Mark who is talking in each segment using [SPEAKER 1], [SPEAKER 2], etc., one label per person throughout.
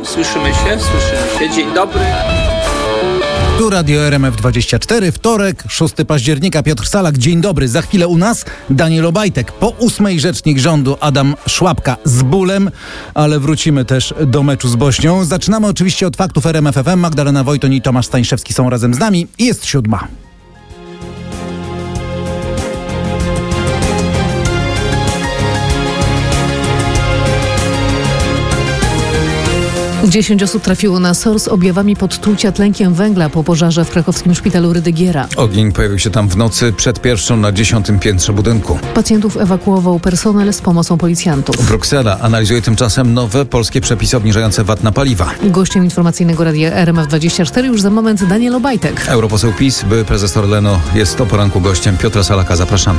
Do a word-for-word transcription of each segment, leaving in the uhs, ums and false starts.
[SPEAKER 1] Słyszymy się, słyszymy się. Dzień dobry.
[SPEAKER 2] Tu Radio R M F dwadzieścia cztery, wtorek, szóstego października, Piotr Salak. Dzień dobry. Za chwilę u nas Daniel Obajtek. Po ósmej rzecznik rządu Adam Szłapka z bólem, ale wrócimy też do meczu z Bośnią. Zaczynamy oczywiście od faktów R M F F M. Magdalena Wojton i Tomasz Stańszewski są razem z nami i jest siódma.
[SPEAKER 3] dziesięć osób trafiło na S O R z objawami podtrucia tlenkiem węgla po pożarze w krakowskim szpitalu Rydygiera.
[SPEAKER 4] Ogień pojawił się tam w nocy przed pierwszą na dziesiątym piętrze budynku.
[SPEAKER 3] Pacjentów ewakuował personel z pomocą policjantów.
[SPEAKER 4] Bruksela analizuje tymczasem nowe polskie przepisy obniżające V A T na paliwa.
[SPEAKER 3] Gościem informacyjnego radia R M F dwadzieścia cztery już za moment Daniel Obajtek.
[SPEAKER 4] Europoseł PiS, były prezes Orlenu, jest o poranku gościem Piotra Salaka. Zapraszamy.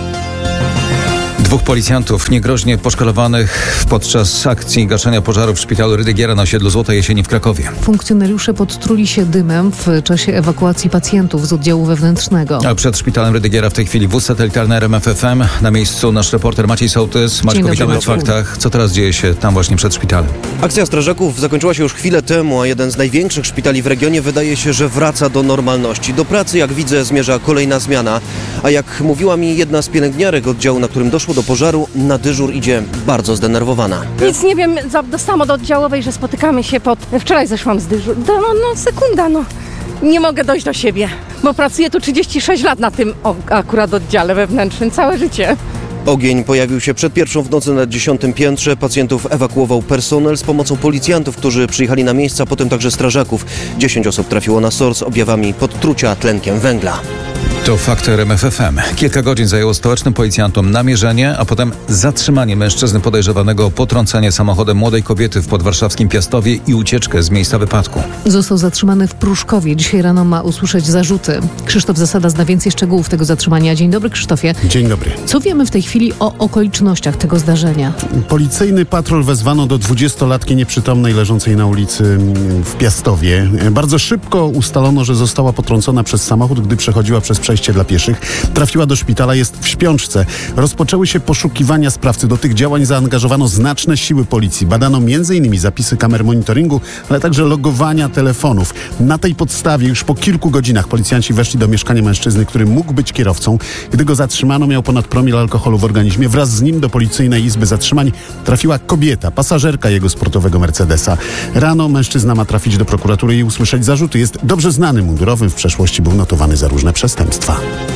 [SPEAKER 4] Dwóch policjantów niegroźnie poszkolowanych podczas akcji gaszenia pożaru w szpitalu Rydygiera na osiedlu Złotej Jesieni w Krakowie.
[SPEAKER 3] Funkcjonariusze podtruli się dymem w czasie ewakuacji pacjentów z oddziału wewnętrznego.
[SPEAKER 4] A przed szpitalem Rydygiera w tej chwili wóz satelitarny R M F F M. Na miejscu nasz reporter Maciej Sołtys. Maćku, witamy w faktach. Co teraz dzieje się tam właśnie przed szpitalem?
[SPEAKER 5] Akcja strażaków zakończyła się już chwilę temu, a jeden z największych szpitali w regionie wydaje się, że wraca do normalności. Do pracy, jak widzę, zmierza kolejna zmiana. A jak mówiła mi jedna z pielęgniarek oddziału, na którym doszło do pożaru, na dyżur idzie bardzo zdenerwowana.
[SPEAKER 6] Nic nie wiem, dostałam od oddziałowej, że spotykamy się pod... Wczoraj zeszłam z dyżuru. No, no sekunda, no. Nie mogę dojść do siebie, bo pracuję tu trzydzieści sześć lat na tym o, akurat oddziale wewnętrznym, całe życie.
[SPEAKER 5] Ogień pojawił się przed pierwszą w nocy na dziesiątym piętrze. Pacjentów ewakuował personel z pomocą policjantów, którzy przyjechali na miejsce, a potem także strażaków. Dziesięć osób trafiło na S O R z objawami podtrucia tlenkiem węgla.
[SPEAKER 4] To fakty R M F F M. Kilka godzin zajęło stołecznym policjantom namierzenie, a potem zatrzymanie mężczyzny podejrzewanego o potrącenie samochodem młodej kobiety w podwarszawskim Piastowie i ucieczkę z miejsca wypadku.
[SPEAKER 3] Został zatrzymany w Pruszkowie. Dzisiaj rano ma usłyszeć zarzuty. Krzysztof Zasada zna więcej szczegółów tego zatrzymania. Dzień dobry, Krzysztofie.
[SPEAKER 7] Dzień dobry.
[SPEAKER 3] Co wiemy w tej chwili o okolicznościach tego zdarzenia?
[SPEAKER 7] Policyjny patrol wezwano do dwudziestolatki nieprzytomnej leżącej na ulicy w Piastowie. Bardzo szybko ustalono, że została potrącona przez samochód, gdy przechodziła przez przejście dla pieszych. Trafiła do szpitala, jest w śpiączce. Rozpoczęły się poszukiwania sprawcy. Do tych działań zaangażowano znaczne siły policji. Badano między innymi zapisy kamer monitoringu, ale także logowania telefonów. Na tej podstawie już po kilku godzinach policjanci weszli do mieszkania mężczyzny, który mógł być kierowcą. Gdy go zatrzymano, miał ponad promil alkoholu w organizmie. Wraz z nim do policyjnej izby zatrzymań trafiła kobieta, pasażerka jego sportowego Mercedesa. Rano mężczyzna ma trafić do prokuratury i usłyszeć zarzuty. Jest dobrze znany mundurowym, w przeszłości był notowany za różne przestępstwa.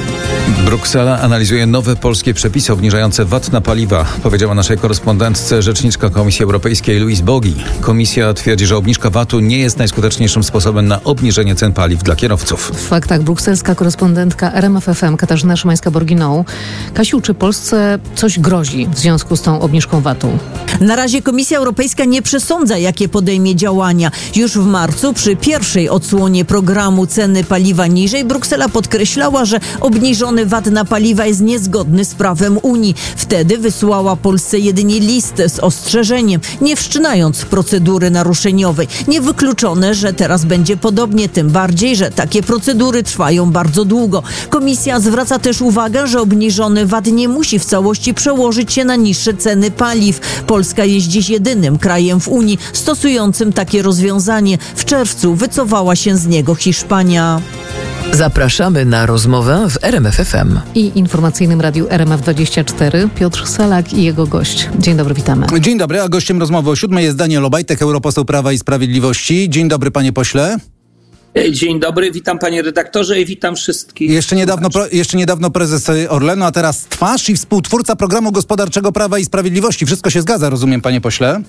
[SPEAKER 4] Bruksela analizuje nowe polskie przepisy obniżające V A T na paliwa, powiedziała naszej korespondentce rzeczniczka Komisji Europejskiej Louise Bogi. Komisja twierdzi, że obniżka V A T-u nie jest najskuteczniejszym sposobem na obniżenie cen paliw dla kierowców.
[SPEAKER 3] W faktach brukselska korespondentka R M F F M Katarzyna Szymańska-Borginą. Kasiu, czy Polsce coś grozi w związku z tą obniżką V A T-u?
[SPEAKER 8] Na razie Komisja Europejska nie przesądza, jakie podejmie działania. Już w marcu przy pierwszej odsłonie programu ceny paliwa niżej Bruksela podkreślała, że obniżony V A T na paliwa jest niezgodny z prawem Unii. Wtedy wysłała Polsce jedynie listę z ostrzeżeniem, nie wszczynając procedury naruszeniowej. Niewykluczone, że teraz będzie podobnie, tym bardziej, że takie procedury trwają bardzo długo. Komisja zwraca też uwagę, że obniżony V A T nie musi w całości przełożyć się na niższe ceny paliw. Polska jest dziś jedynym krajem w Unii stosującym takie rozwiązanie. W czerwcu wycofała się z niego Hiszpania.
[SPEAKER 9] Zapraszamy na rozmowę w R M F F M.
[SPEAKER 3] I informacyjnym radiu R M F dwadzieścia cztery Piotr Salak i jego gość. Dzień dobry, witamy.
[SPEAKER 2] Dzień dobry, a gościem rozmowy o siódmej jest Daniel Obajtek, europoseł Prawa i Sprawiedliwości. Dzień dobry, panie pośle.
[SPEAKER 1] Dzień dobry, witam panie redaktorze i witam wszystkich.
[SPEAKER 2] Jeszcze niedawno, pro, jeszcze niedawno prezes Orlenu, a teraz twarz i współtwórca programu gospodarczego Prawa i Sprawiedliwości. Wszystko się zgadza, rozumiem, panie pośle?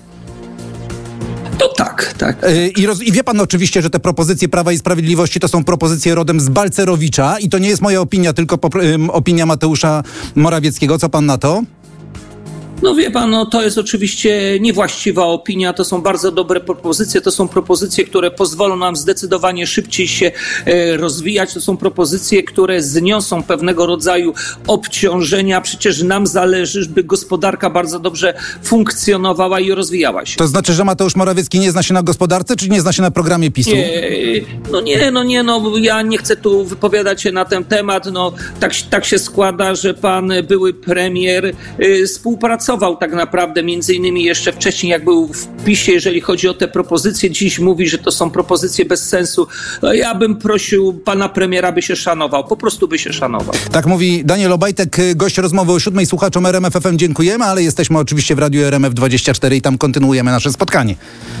[SPEAKER 1] To tak, tak.
[SPEAKER 2] I, roz, I wie pan oczywiście, że te propozycje Prawa i Sprawiedliwości to są propozycje rodem z Balcerowicza i to nie jest moja opinia, tylko po, um, opinia Mateusza Morawieckiego. Co pan na to?
[SPEAKER 1] No wie pan, no to jest oczywiście niewłaściwa opinia, to są bardzo dobre propozycje, to są propozycje, które pozwolą nam zdecydowanie szybciej się e, rozwijać, to są propozycje, które zniosą pewnego rodzaju obciążenia, przecież nam zależy, by gospodarka bardzo dobrze funkcjonowała i rozwijała się.
[SPEAKER 2] To znaczy, że Mateusz Morawiecki nie zna się na gospodarce, czy nie zna się na programie PiSu?
[SPEAKER 1] Nie, no nie, no nie, no ja nie chcę tu wypowiadać się na ten temat, no tak, tak się składa, że pan były premier y, współpracował wypracował tak naprawdę między innymi jeszcze wcześniej, jak był w PiSie, jeżeli chodzi o te propozycje. Dziś mówi, że to są propozycje bez sensu. Ja bym prosił pana premiera, by się szanował. Po prostu by się szanował.
[SPEAKER 2] Tak mówi Daniel Obajtek, gość rozmowy o siódmej. Słuchaczom R M F F M dziękujemy, ale jesteśmy oczywiście w Radiu R M F dwadzieścia cztery i tam kontynuujemy nasze spotkanie.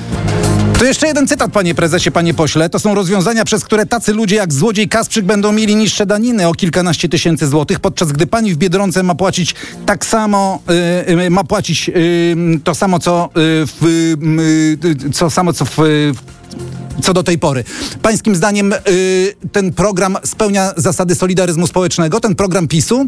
[SPEAKER 2] To jeszcze jeden cytat, panie prezesie, panie pośle. To są rozwiązania, przez które tacy ludzie jak złodziej Kasprzyk będą mieli niższe daniny o kilkanaście tysięcy złotych, podczas gdy pani w Biedronce ma płacić tak samo, yy, ma płacić yy, to samo, co, yy, w, yy, co samo, co w, yy, co do tej pory. Pańskim zdaniem yy, ten program spełnia zasady solidaryzmu społecznego, ten program PiSu?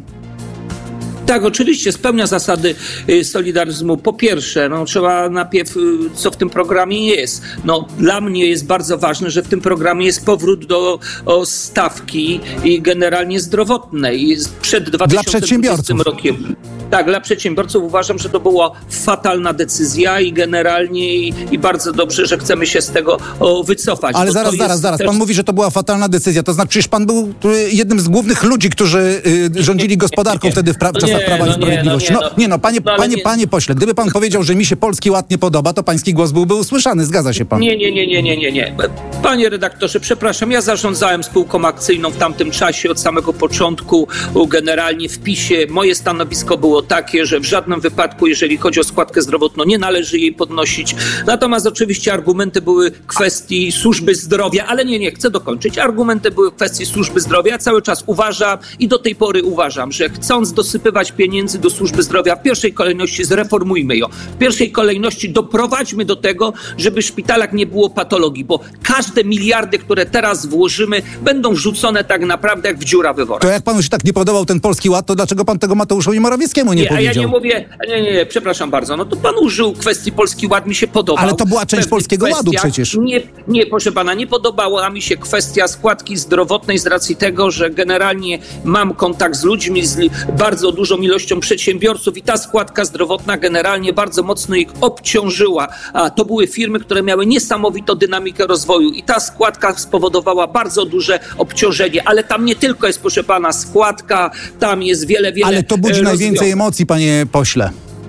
[SPEAKER 1] Tak, oczywiście spełnia zasady y, solidaryzmu. Po pierwsze, no, trzeba najpierw, y, co w tym programie jest. No, dla mnie jest bardzo ważne, że w tym programie jest powrót do o, stawki i generalnie zdrowotnej. Przed dwa tysiące dwudziestym rokiem. Tak, dla przedsiębiorców uważam, że to była fatalna decyzja i generalnie i, i bardzo dobrze, że chcemy się z tego o, wycofać.
[SPEAKER 2] Ale zaraz, zaraz, zaraz. Pan też... mówi, że to była fatalna decyzja. To znaczy, przecież pan był jednym z głównych ludzi, którzy y, rządzili gospodarką wtedy w pra- czasach
[SPEAKER 1] nie,
[SPEAKER 2] Prawa i
[SPEAKER 1] no
[SPEAKER 2] Sprawiedliwości.
[SPEAKER 1] Nie, no,
[SPEAKER 2] no,
[SPEAKER 1] nie, no.
[SPEAKER 2] nie no, panie,
[SPEAKER 1] no,
[SPEAKER 2] panie,
[SPEAKER 1] nie.
[SPEAKER 2] panie pośle, gdyby pan powiedział, że mi się Polski Ład nie podoba, to pański głos byłby usłyszany. Zgadza się pan?
[SPEAKER 1] Nie, nie, nie, nie, nie, nie, nie. Panie redaktorze, przepraszam, ja zarządzałem spółką akcyjną w tamtym czasie od samego początku, generalnie w PiSie. Moje stanowisko było takie, że w żadnym wypadku, jeżeli chodzi o składkę zdrowotną, nie należy jej podnosić. Natomiast oczywiście argumenty były kwestii służby zdrowia, ale nie, nie, chcę dokończyć. Argumenty były kwestii służby zdrowia. Ja cały czas uważam i do tej pory uważam, że chcąc dosypywać pieniędzy do służby zdrowia, w pierwszej kolejności zreformujmy ją. W pierwszej kolejności doprowadźmy do tego, żeby w szpitalach nie było patologii, bo każde miliardy, które teraz włożymy, będą wrzucone tak naprawdę jak w dziurawy worek.
[SPEAKER 2] To jak panu się tak nie podobał ten Polski Ład, to dlaczego pan tego Mateuszowi Morawieckiemu nie, nie powiedział?
[SPEAKER 1] A ja nie mówię, nie, nie, nie, przepraszam bardzo, no to pan użył kwestii Polski Ład, mi się podobał.
[SPEAKER 2] Ale to była część Polskiego Ładu przecież.
[SPEAKER 1] Nie, nie, proszę pana, nie podobała mi się kwestia składki zdrowotnej z racji tego, że generalnie mam kontakt z ludźmi, z bardzo dużą ilością przedsiębiorców i ta składka zdrowotna generalnie bardzo mocno ich obciążyła. A to były firmy, które miały niesamowitą dynamikę rozwoju i ta składka spowodowała bardzo duże obciążenie, ale tam nie tylko jest, proszę pana, składka, tam jest wiele, wiele
[SPEAKER 2] Ale to budzi
[SPEAKER 1] rozwiązań.
[SPEAKER 2] najwięcej emocji, panie pośle.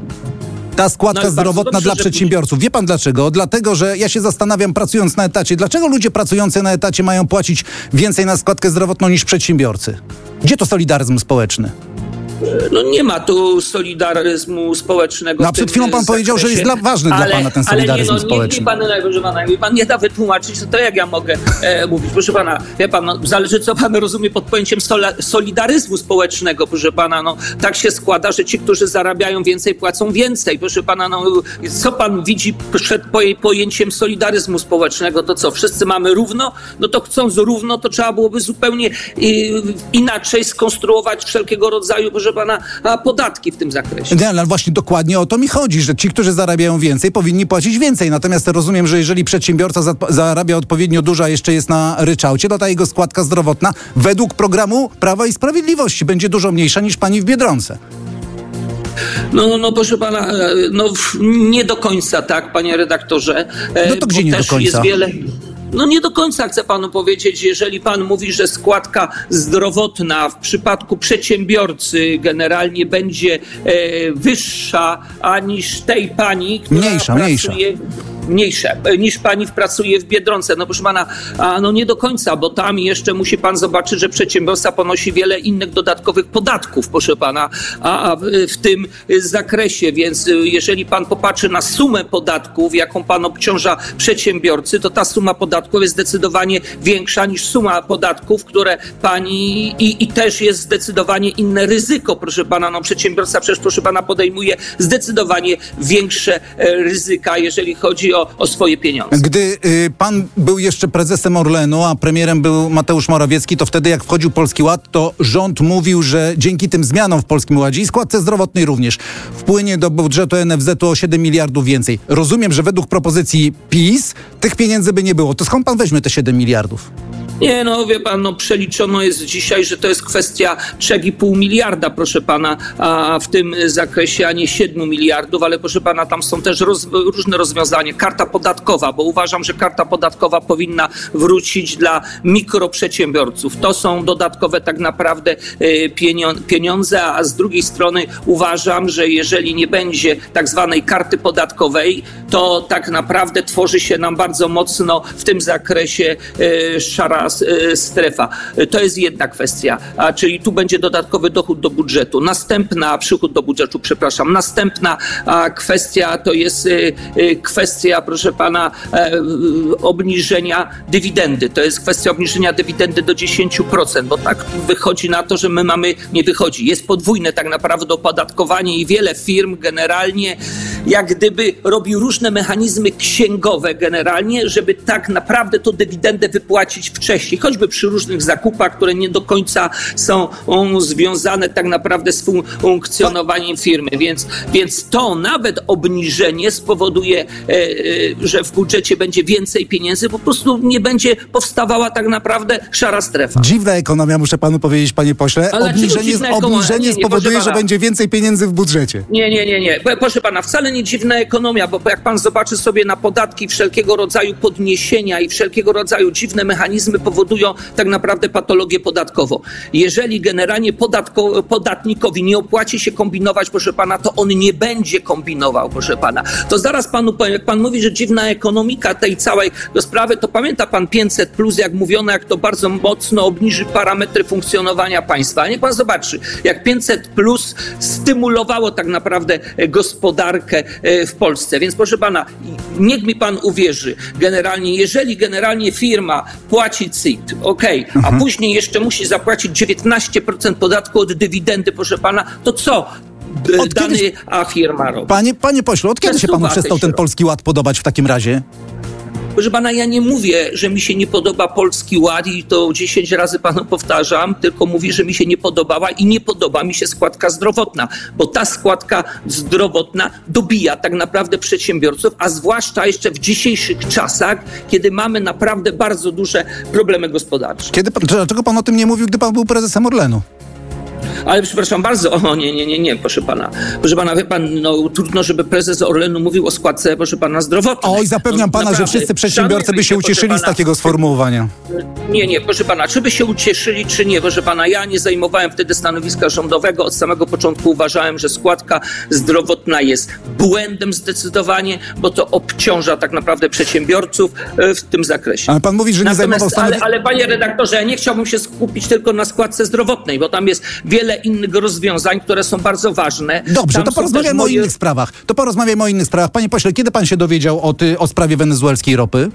[SPEAKER 2] Ta składka
[SPEAKER 1] No,
[SPEAKER 2] zdrowotna
[SPEAKER 1] dobrze,
[SPEAKER 2] dla przedsiębiorców. Wie pan dlaczego? Dlatego, że ja się zastanawiam, pracując na etacie, dlaczego ludzie pracujący na etacie mają płacić więcej na składkę zdrowotną niż przedsiębiorcy? Gdzie to solidaryzm społeczny?
[SPEAKER 1] No nie ma tu solidaryzmu społecznego.
[SPEAKER 2] No a przed chwilą pan zakresie. powiedział, że jest dla, ważny ale, dla pana ten solidaryzm
[SPEAKER 1] ale nie, no,
[SPEAKER 2] społeczny.
[SPEAKER 1] Nie, nie, pan, proszę pana, nie, pan nie da wytłumaczyć, to, to jak ja mogę e, mówić. Proszę pana, wie pan, no, zależy co pan rozumie pod pojęciem sola, solidaryzmu społecznego, proszę pana. No, tak się składa, że ci, którzy zarabiają więcej, płacą więcej. Proszę pana, no, co pan widzi przed pojęciem solidaryzmu społecznego? To co, wszyscy mamy równo? No to chcąc równo, to trzeba byłoby zupełnie i, inaczej skonstruować wszelkiego rodzaju, proszę pana, podatki w tym zakresie.
[SPEAKER 2] Nie, ale właśnie dokładnie o to mi chodzi, że ci, którzy zarabiają więcej, powinni płacić więcej. Natomiast rozumiem, że jeżeli przedsiębiorca za, zarabia odpowiednio dużo, a jeszcze jest na ryczałcie, to ta jego składka zdrowotna według programu Prawa i Sprawiedliwości będzie dużo mniejsza niż pani w Biedronce.
[SPEAKER 1] No, no, no proszę pana, no nie do końca tak, panie redaktorze.
[SPEAKER 2] No to gdzie nie do końca?
[SPEAKER 1] Jest wiele... No nie do końca chcę panu powiedzieć, jeżeli pan mówi, że składka zdrowotna w przypadku przedsiębiorcy generalnie będzie e, wyższa a niż tej pani, która
[SPEAKER 2] mniejsza,
[SPEAKER 1] pracuje... Mniejsza. Mniejsze niż pani pracuje w Biedronce. No proszę pana, a no nie do końca, bo tam jeszcze musi pan zobaczyć, że przedsiębiorca ponosi wiele innych dodatkowych podatków, proszę pana, a, a w, w tym zakresie, więc jeżeli pan popatrzy na sumę podatków, jaką pan obciąża przedsiębiorcy, to ta suma podatków jest zdecydowanie większa niż suma podatków, które pani i, i też jest zdecydowanie inne ryzyko, proszę pana. No przedsiębiorca przecież, proszę pana, podejmuje zdecydowanie większe ryzyka, jeżeli chodzi O, o swoje pieniądze.
[SPEAKER 2] Gdy y, pan był jeszcze prezesem Orlenu, a premierem był Mateusz Morawiecki, to wtedy jak wchodził Polski Ład, to rząd mówił, że dzięki tym zmianom w Polskim Ładzie i składce zdrowotnej również wpłynie do budżetu N F Z-u o siedem miliardów więcej. Rozumiem, że według propozycji PiS tych pieniędzy by nie było. To skąd pan weźmie te siedem miliardów?
[SPEAKER 1] Nie, no wie pan, no przeliczono jest dzisiaj, że to jest kwestia trzy i pół miliarda, proszę pana, a w tym zakresie, a nie siedem miliardów, ale proszę pana, tam są też roz, różne rozwiązania. Karta podatkowa, bo uważam, że karta podatkowa powinna wrócić dla mikroprzedsiębiorców. To są dodatkowe tak naprawdę pieniądze, a z drugiej strony uważam, że jeżeli nie będzie tak zwanej karty podatkowej, to tak naprawdę tworzy się nam bardzo mocno w tym zakresie szara strefa. To jest jedna kwestia, a czyli tu będzie dodatkowy dochód do budżetu. Następna, przychód do budżetu, przepraszam. Następna a, kwestia to jest y, y, kwestia, proszę pana, y, obniżenia dywidendy. To jest kwestia obniżenia dywidendy do dziesięć procent, bo tak wychodzi na to, że my mamy, nie wychodzi. Jest podwójne tak naprawdę opodatkowanie i wiele firm generalnie jak gdyby robi różne mechanizmy księgowe generalnie, żeby tak naprawdę tą dywidendę wypłacić wcześniej, choćby przy różnych zakupach, które nie do końca są um, związane tak naprawdę z funkcjonowaniem firmy. Więc, więc to nawet obniżenie spowoduje, e, e, że w budżecie będzie więcej pieniędzy, po prostu nie będzie powstawała tak naprawdę szara strefa.
[SPEAKER 2] Dziwna ekonomia, muszę panu powiedzieć, panie pośle.
[SPEAKER 1] Ale
[SPEAKER 2] obniżenie obniżenie nie, nie, spowoduje, że będzie więcej pieniędzy w budżecie.
[SPEAKER 1] Nie, nie, nie, nie. Proszę pana, wcale nie dziwna ekonomia, bo jak pan zobaczy sobie na podatki, wszelkiego rodzaju podniesienia i wszelkiego rodzaju dziwne mechanizmy powodują tak naprawdę patologię podatkową. Jeżeli generalnie podatko, podatnikowi nie opłaci się kombinować, proszę pana, to on nie będzie kombinował, proszę pana. To zaraz panu powiem, jak pan mówi, że dziwna ekonomika tej całej sprawy, to pamięta pan pięćset plus, jak mówiono, jak to bardzo mocno obniży parametry funkcjonowania państwa. Niech pan zobaczy, jak pięćset plus stymulowało tak naprawdę gospodarkę w Polsce. Więc proszę pana, niech mi pan uwierzy, generalnie, jeżeli generalnie firma płaci C I T, okej, okay, a mhm. później jeszcze musi zapłacić dziewiętnaście procent podatku od dywidendy, proszę pana, to co? Od dany kiedyś... a firma robi.
[SPEAKER 2] Panie, panie pośle, od kiedy się panu przestał ten Polski Ład podobać w takim razie?
[SPEAKER 1] Proszę pana, ja nie mówię, że mi się nie podoba Polski Ład i to dziesięć razy panu powtarzam, tylko mówię, że mi się nie podobała i nie podoba mi się składka zdrowotna, bo ta składka zdrowotna dobija tak naprawdę przedsiębiorców, a zwłaszcza jeszcze w dzisiejszych czasach, kiedy mamy naprawdę bardzo duże problemy gospodarcze.
[SPEAKER 2] Kiedy pan, dlaczego pan o tym nie mówił, gdy pan był prezesem Orlenu?
[SPEAKER 1] Ale przepraszam bardzo, o nie, nie, nie, nie, proszę pana. Proszę pana, wie pan, no trudno, żeby prezes Orlenu mówił o składce, proszę pana, zdrowotnej.
[SPEAKER 2] Oj, zapewniam no, pana, naprawdę, że wszyscy przedsiębiorcy by się ucieszyli pana, z takiego sformułowania.
[SPEAKER 1] Nie, nie, proszę pana, czy by się ucieszyli, czy nie, proszę pana, ja nie zajmowałem wtedy stanowiska rządowego, od samego początku uważałem, że składka zdrowotna jest błędem zdecydowanie, bo to obciąża tak naprawdę przedsiębiorców w tym zakresie.
[SPEAKER 2] Ale pan mówi, że nie Natomiast, zajmował stanowiska...
[SPEAKER 1] Ale, ale panie redaktorze, ja nie chciałbym się skupić tylko na składce zdrowotnej, bo tam jest wiele innych rozwiązań, które są bardzo ważne.
[SPEAKER 2] Dobrze,
[SPEAKER 1] Tam
[SPEAKER 2] to porozmawiamy moje... o innych sprawach. To porozmawiamy o innych sprawach. Panie pośle, kiedy pan się dowiedział o, ty, o sprawie wenezuelskiej ropy?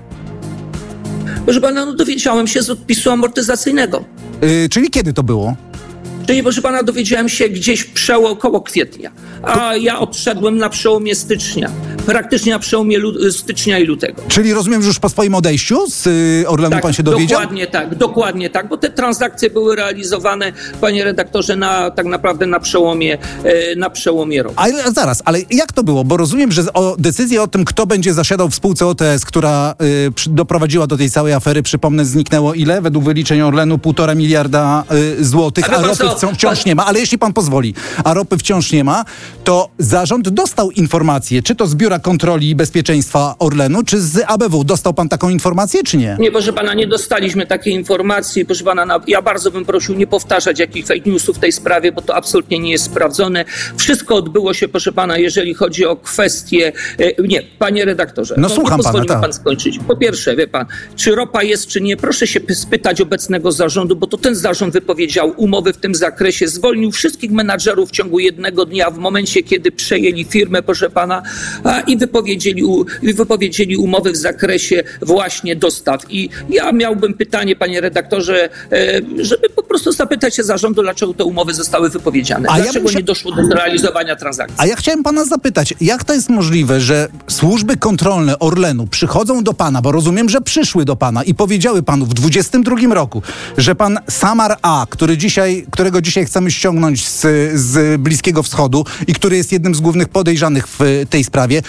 [SPEAKER 1] Proszę pana, no dowiedziałem się z odpisu amortyzacyjnego.
[SPEAKER 2] Yy, czyli kiedy to było?
[SPEAKER 1] Czyli, proszę pana, dowiedziałem się gdzieś przeło, około kwietnia, a ja odszedłem na przełomie stycznia. Praktycznie na przełomie lu- stycznia i lutego.
[SPEAKER 2] Czyli rozumiem, że już po swoim odejściu z y, Orlenu
[SPEAKER 1] tak,
[SPEAKER 2] pan się dowiedział?
[SPEAKER 1] Dokładnie tak, dokładnie tak, bo te transakcje były realizowane, panie redaktorze, na, tak naprawdę na przełomie, e, na przełomie roku.
[SPEAKER 2] Ale zaraz, ale jak to było? Bo rozumiem, że o, decyzję o tym, kto będzie zasiadał w spółce O T S, która y, przy, doprowadziła do tej całej afery, przypomnę, zniknęło ile? Według wyliczeń Orlenu półtora miliarda y, złotych, a ropy wciąż, wciąż nie ma. Ale jeśli pan pozwoli, a ropy wciąż nie ma, to zarząd dostał informację, czy to z Biura Kontroli i Bezpieczeństwa Orlenu, czy z A B W. Dostał pan taką informację, czy nie?
[SPEAKER 1] Nie, proszę pana, nie dostaliśmy takiej informacji. Proszę pana, ja bardzo bym prosił nie powtarzać jakichś fake newsów w tej sprawie, bo to absolutnie nie jest sprawdzone. Wszystko odbyło się, proszę pana, jeżeli chodzi o kwestie... Nie, panie redaktorze,
[SPEAKER 2] no, no słucham pana, tak.
[SPEAKER 1] pan skończyć. Po pierwsze, wie pan, czy ropa jest, czy nie, proszę się spytać obecnego zarządu, bo to ten zarząd wypowiedział umowy w tym zakresie, zwolnił wszystkich menadżerów w ciągu jednego dnia w momencie, kiedy przejęli firmę, proszę pana, i wypowiedzieli, wypowiedzieli umowy w zakresie właśnie dostaw. I ja miałbym pytanie, panie redaktorze, żeby po prostu zapytać się zarządu, dlaczego te umowy zostały wypowiedziane. A dlaczego ja się... nie doszło do zrealizowania transakcji.
[SPEAKER 2] A ja chciałem pana zapytać, jak to jest możliwe, że służby kontrolne Orlenu przychodzą do pana, bo rozumiem, że przyszły do pana i powiedziały panu w dwudziestym drugim roku, że pan Samar A., który dzisiaj, którego dzisiaj chcemy ściągnąć z, z Bliskiego Wschodu i który jest jednym z głównych podejrzanych w tej sprawie,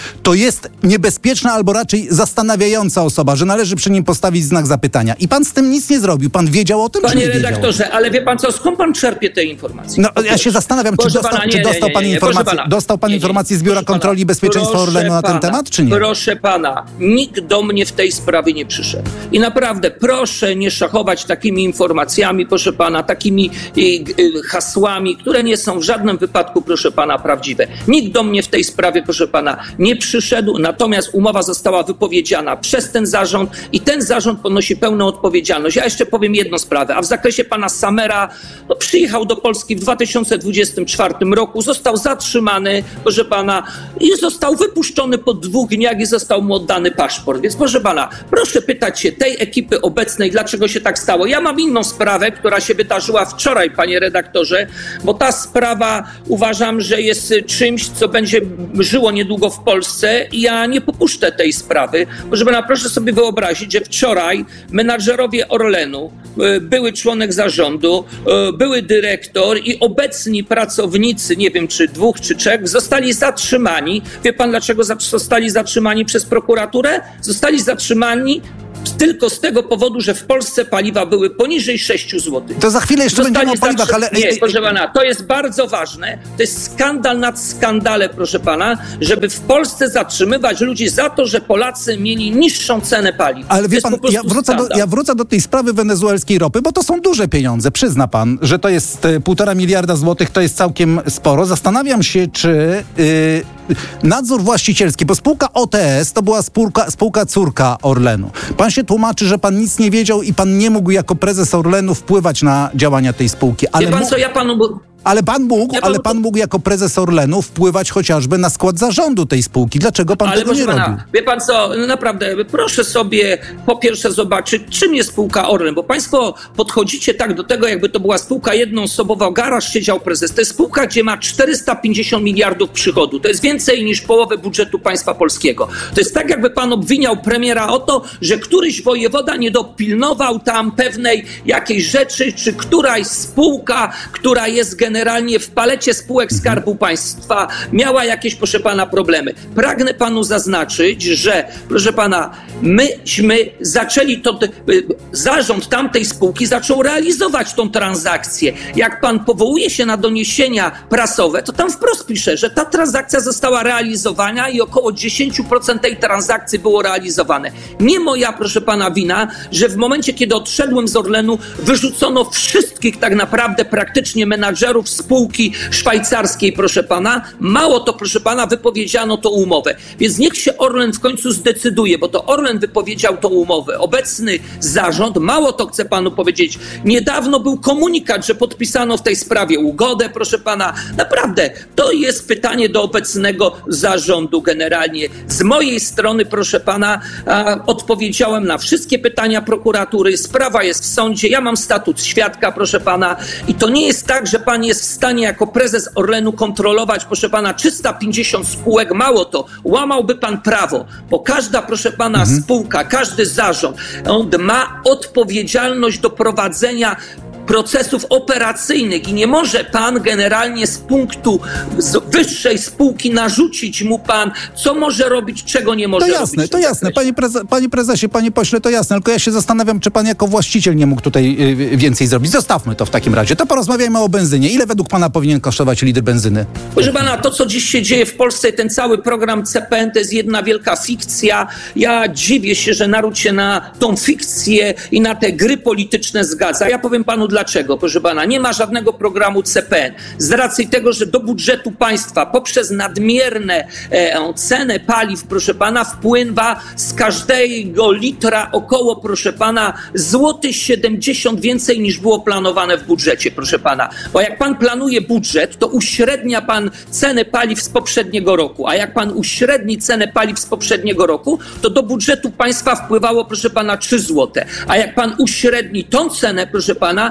[SPEAKER 2] to jest niebezpieczna albo raczej zastanawiająca osoba, że należy przy nim postawić znak zapytania. I pan z tym nic nie zrobił. Pan wiedział o tym,
[SPEAKER 1] Panie
[SPEAKER 2] czy nie wiedział?
[SPEAKER 1] Panie redaktorze, ale wie pan co, skąd pan czerpie te informacje?
[SPEAKER 2] No ja się zastanawiam, czy dostał,
[SPEAKER 1] pana, nie,
[SPEAKER 2] czy dostał
[SPEAKER 1] nie,
[SPEAKER 2] pan
[SPEAKER 1] nie, nie,
[SPEAKER 2] informację,
[SPEAKER 1] pana.
[SPEAKER 2] dostał pan
[SPEAKER 1] Nie, nie,
[SPEAKER 2] informację z Biura
[SPEAKER 1] proszę
[SPEAKER 2] Kontroli
[SPEAKER 1] pana,
[SPEAKER 2] i Bezpieczeństwa
[SPEAKER 1] proszę
[SPEAKER 2] Orlenu na
[SPEAKER 1] pana,
[SPEAKER 2] ten temat, czy nie?
[SPEAKER 1] Proszę pana, nikt do mnie w tej sprawie nie przyszedł. I naprawdę proszę nie szachować takimi informacjami, proszę pana, takimi y, y, hasłami, które nie są w żadnym wypadku, proszę pana, prawdziwe. Nikt do mnie w tej sprawie, proszę pana, nie przyszedł, natomiast umowa została wypowiedziana przez ten zarząd i ten zarząd ponosi pełną odpowiedzialność. Ja jeszcze powiem jedną sprawę, a w zakresie pana Samera, no, przyjechał do Polski w dwa tysiące dwudziestym czwartym roku, został zatrzymany, proszę pana, i został wypuszczony po dwóch dniach i został mu oddany paszport. Więc proszę pana, proszę pytać się tej ekipy obecnej, dlaczego się tak stało. Ja mam inną sprawę, która się wydarzyła wczoraj, panie redaktorze, bo ta sprawa uważam, że jest czymś, co będzie żyło niedługo w Polsce i ja nie popuszczę tej sprawy. Proszę pana, proszę sobie wyobrazić, że wczoraj menadżerowie Orlenu, były członek zarządu, były dyrektor i obecni pracownicy, nie wiem czy dwóch czy trzech, zostali zatrzymani. Wie pan dlaczego zostali zatrzymani przez prokuraturę? Zostali zatrzymani tylko z tego powodu, że w Polsce paliwa były poniżej sześć złotych.
[SPEAKER 2] To za chwilę jeszcze
[SPEAKER 1] Zostali
[SPEAKER 2] będziemy o paliwach,
[SPEAKER 1] zatrzy-
[SPEAKER 2] ale...
[SPEAKER 1] Nie, proszę pana, to jest bardzo ważne. To jest skandal nad skandale, proszę pana, żeby w Polsce zatrzymywać ludzi za to, że Polacy mieli niższą cenę paliw.
[SPEAKER 2] Ale
[SPEAKER 1] To
[SPEAKER 2] wie
[SPEAKER 1] jest
[SPEAKER 2] pan,
[SPEAKER 1] po prostu
[SPEAKER 2] ja wrócę, do,
[SPEAKER 1] skandal.
[SPEAKER 2] ja wrócę do tej sprawy wenezuelskiej ropy, bo to są duże pieniądze. Przyzna pan, że to jest e, półtora miliarda złotych, to jest całkiem sporo. Zastanawiam się, czy y, nadzór właścicielski, bo spółka O T S to była spółka, spółka córka Orlenu. Pan się tłumaczy, że pan nic nie wiedział i pan nie mógł jako prezes Orlenu wpływać na działania tej spółki. Ale
[SPEAKER 1] Wie pan
[SPEAKER 2] mógł,
[SPEAKER 1] co, ja panu...
[SPEAKER 2] ale pan mógł,
[SPEAKER 1] Ja
[SPEAKER 2] ale
[SPEAKER 1] panu-
[SPEAKER 2] pan mógł jako prezes Orlenu wpływać chociażby na skład zarządu tej spółki. Dlaczego pan
[SPEAKER 1] Ale
[SPEAKER 2] tego nie
[SPEAKER 1] proszę
[SPEAKER 2] robił?
[SPEAKER 1] pana, wie pan co, no naprawdę, proszę sobie po pierwsze zobaczyć, czym jest spółka Orlen, bo państwo podchodzicie tak do tego, jakby to była spółka jednoosobowa, garaż siedział prezes. To jest spółka, gdzie ma czterysta pięćdziesiąt miliardów przychodu. To jest więcej niż połowę budżetu państwa polskiego. To jest tak, jakby pan obwiniał premiera o to, że któryś wojewoda nie dopilnował tam pewnej jakiejś rzeczy, czy któraś spółka, która jest generalnie w palecie spółek Skarbu Państwa, miała jakieś, proszę pana, problemy. Pragnę panu zaznaczyć, że, proszę pana, myśmy zaczęli to, zarząd tamtej spółki zaczął realizować tą transakcję. Jak pan powołuje się na doniesienia prasowe, to tam wprost pisze, że ta transakcja została realizowana i około dziesięć procent tej transakcji było realizowane. Nie moja, proszę pana, wina, że w momencie, kiedy odszedłem z Orlenu, wyrzucono wszystkich tak naprawdę praktycznie menadżerów spółki szwajcarskiej, proszę pana. Mało to, proszę pana, wypowiedziano tą umowę. Więc niech się Orlen w końcu zdecyduje, bo to Orlen wypowiedział tą umowę. Obecny zarząd, mało to chcę panu powiedzieć, niedawno był komunikat, że podpisano w tej sprawie ugodę, proszę pana. Naprawdę, to jest pytanie do obecnego zarządu generalnie. Z mojej strony, proszę pana, a, odpowiedziałem na wszystkie pytania prokuratury. Sprawa jest w sądzie. Ja mam statut świadka, proszę pana. I to nie jest tak, że pan jest w stanie jako prezes Orlenu kontrolować, proszę pana, trzysta pięćdziesiąt spółek. Mało to, łamałby pan prawo, bo każda, proszę pana, mhm. spółka, każdy zarząd, on ma odpowiedzialność do prowadzenia procesów operacyjnych i nie może pan generalnie z punktu z wyższej spółki narzucić mu pan, co może robić, czego nie może
[SPEAKER 2] to
[SPEAKER 1] robić.
[SPEAKER 2] jasne, to jasne. Panie, preze, panie prezesie, panie pośle, to jasne. Tylko ja się zastanawiam, czy pan jako właściciel nie mógł tutaj y, więcej zrobić. Zostawmy to w takim razie. To porozmawiajmy o benzynie. Ile według pana powinien kosztować litr benzyny?
[SPEAKER 1] Proszę pana, to co dziś się dzieje w Polsce, ten cały program C P N to jest jedna wielka fikcja. Ja dziwię się, że naród się na tą fikcję i na te gry polityczne zgadza. Ja powiem panu dlaczego, proszę pana. Nie ma żadnego programu C P N. Z racji tego, że do budżetu państwa poprzez nadmierne e, cenę paliw, proszę pana, wpływa z każdego litra około, proszę pana, złoty siedemdziesiąt więcej niż było planowane w budżecie, proszę pana. Bo jak pan planuje budżet, to uśrednia pan cenę paliw z poprzedniego roku. A jak pan uśredni cenę paliw z poprzedniego roku, to do budżetu państwa wpływało, proszę pana, trzy złote. A jak pan uśredni tą cenę, proszę pana,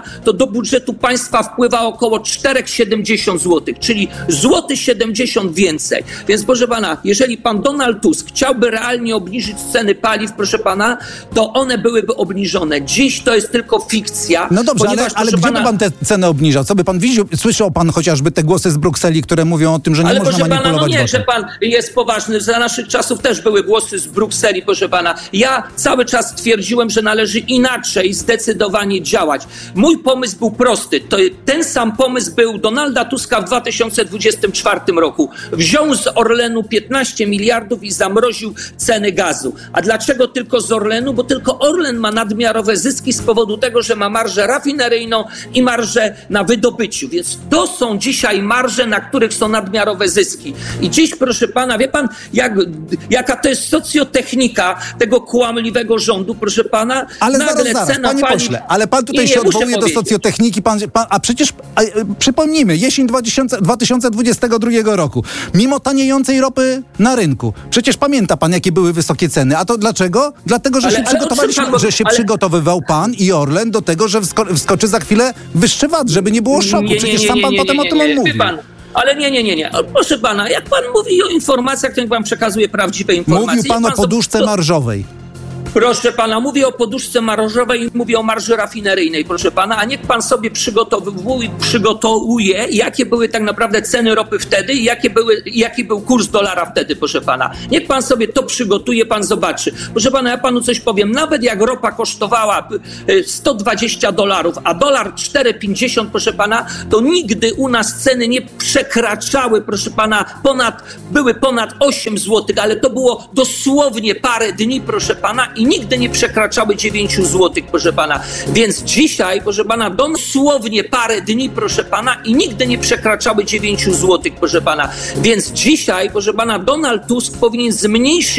[SPEAKER 1] to do budżetu państwa wpływa około cztery przecinek siedemdziesiąt złotych, czyli złoty siedemdziesiąt więcej. Więc proszę pana, jeżeli pan Donald Tusk chciałby realnie obniżyć ceny paliw, proszę pana, to one byłyby obniżone. Dziś to jest tylko fikcja.
[SPEAKER 2] No dobrze,
[SPEAKER 1] ponieważ,
[SPEAKER 2] ale, ale gdzie
[SPEAKER 1] pana,
[SPEAKER 2] by pan te ceny obniżał? Co by pan widział? Słyszał pan chociażby te głosy z Brukseli, które mówią o tym, że nie
[SPEAKER 1] ale
[SPEAKER 2] można
[SPEAKER 1] proszę pana,
[SPEAKER 2] manipulować
[SPEAKER 1] no nie,
[SPEAKER 2] wodą?
[SPEAKER 1] że pan jest poważny. Za naszych czasów też były głosy z Brukseli, proszę pana. Ja cały czas twierdziłem, że należy inaczej zdecydowanie działać. Mój pomysł był prosty. To ten sam pomysł był Donalda Tuska w dwa tysiące dwudziestym czwartym roku. Wziął z Orlenu piętnaście miliardów i zamroził ceny gazu. A dlaczego tylko z Orlenu? Bo tylko Orlen ma nadmiarowe zyski z powodu tego, że ma marżę rafineryjną i marżę na wydobyciu. Więc to są dzisiaj marże, na których są nadmiarowe zyski. I dziś, proszę pana, wie pan, jak, jaka to jest socjotechnika tego kłamliwego rządu, proszę pana?
[SPEAKER 2] Ale
[SPEAKER 1] nagle
[SPEAKER 2] zaraz, zaraz,
[SPEAKER 1] cena
[SPEAKER 2] panie
[SPEAKER 1] paliw...
[SPEAKER 2] pośle, ale pan tutaj
[SPEAKER 1] nie, nie,
[SPEAKER 2] się
[SPEAKER 1] muszę
[SPEAKER 2] odwołuje do
[SPEAKER 1] powiedzieć.
[SPEAKER 2] socjotechniki, pan, pan, a przecież a, e, przypomnijmy, jesień dwa tysiące dwudziestego drugiego roku, mimo taniejącej ropy na rynku, przecież pamięta pan, jakie były wysokie ceny, a to dlaczego? Dlatego, że
[SPEAKER 1] Ale-
[SPEAKER 2] się,
[SPEAKER 1] ale
[SPEAKER 2] przygotowaliśmy,
[SPEAKER 1] odszedł pan,
[SPEAKER 2] że się
[SPEAKER 1] ale-
[SPEAKER 2] przygotowywał pan i Orlen do tego, że wsko- wskoczy za chwilę wyższy V A T, żeby nie było szoku,
[SPEAKER 1] Nie, nie,
[SPEAKER 2] przecież
[SPEAKER 1] nie,
[SPEAKER 2] sam
[SPEAKER 1] nie,
[SPEAKER 2] pan
[SPEAKER 1] nie,
[SPEAKER 2] potem
[SPEAKER 1] nie,
[SPEAKER 2] o tym
[SPEAKER 1] nie, nie.
[SPEAKER 2] mówił.
[SPEAKER 1] Wie pan, ale nie, nie, nie, nie. Proszę pana, jak pan mówi o informacjach, to niech pan przekazuje prawdziwe informacje.
[SPEAKER 2] Mówił pan
[SPEAKER 1] Niech
[SPEAKER 2] o poduszce
[SPEAKER 1] to-
[SPEAKER 2] marżowej.
[SPEAKER 1] Proszę pana, mówię o poduszce marżowej i mówię o marży rafineryjnej, proszę pana, a niech pan sobie przygotowuje, przygotowuje, jakie były tak naprawdę ceny ropy wtedy i jakie były, jaki był kurs dolara wtedy, proszę pana. Niech pan sobie to przygotuje, pan zobaczy. Proszę pana, ja panu coś powiem. Nawet jak ropa kosztowała sto dwadzieścia dolarów, a dolar cztery pięćdziesiąt, proszę pana, to nigdy u nas ceny nie przekraczały, proszę pana, ponad, były ponad osiem złotych, ale to było dosłownie parę dni, proszę pana, i nigdy nie przekraczały dziewięć złotych, proszę pana. Więc dzisiaj, proszę pana, dosłownie parę dni, proszę pana, i nigdy nie przekraczały dziewięć złotych, proszę pana. Więc dzisiaj, proszę pana, Donald Tusk powinien zmniejszyć